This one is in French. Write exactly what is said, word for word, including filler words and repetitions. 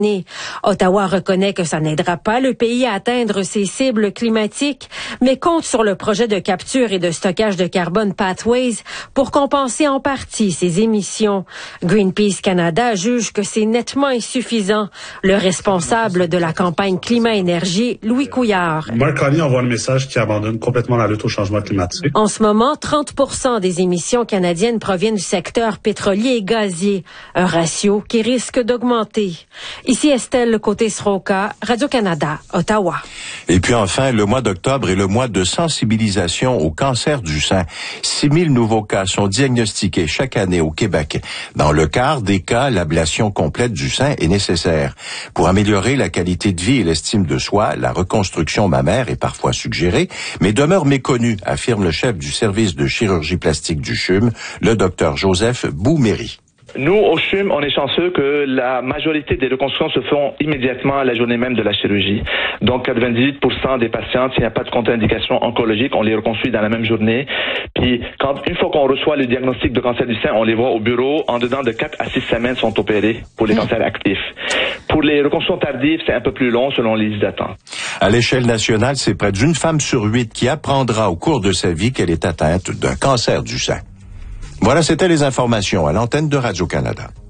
Ottawa reconnaît que ça n'aidera pas le pays à atteindre ses cibles climatiques, mais compte sur le projet de capture et de stockage de carbone Pathways pour compenser en partie ses émissions. Greenpeace Canada juge que c'est nettement insuffisant. Le responsable de la campagne Climat-Énergie, Louis Couillard. Mark Carney envoie un message qui abandonne complètement la lutte au changement climatique. En ce moment, trente pour cent des émissions canadiennes proviennent du secteur pétrolier et gazier, un ratio qui risque d'augmenter. Ici Estelle Côté-Sroka, Radio-Canada, Ottawa. Et puis enfin, le mois d'octobre est le mois de sensibilisation au cancer du sein. six mille nouveaux cas sont diagnostiqués chaque année au Québec. Dans le quart des cas, l'ablation complète du sein est nécessaire. Pour améliorer la qualité de vie et l'estime de soi, la reconstruction mammaire est parfois suggérée, mais demeure méconnue, affirme le chef du service de chirurgie plastique du C H U M, le docteur Joseph Bouméry. Nous, au C H U M, on est chanceux que la majorité des reconstructions se font immédiatement à la journée même de la chirurgie. Donc, quatre-vingt-dix-huit pour cent des patientes, s'il n'y a pas de contre-indication oncologique, on les reconstruit dans la même journée. Puis, quand, une fois qu'on reçoit le diagnostic de cancer du sein, on les voit au bureau. En dedans de quatre à six semaines sont opérés pour les cancers actifs. Pour les reconstructions tardives, c'est un peu plus long selon les listes d'attente. À l'échelle nationale, c'est près d'une femme sur huit qui apprendra au cours de sa vie qu'elle est atteinte d'un cancer du sein. Voilà, c'était les informations à l'antenne de Radio-Canada.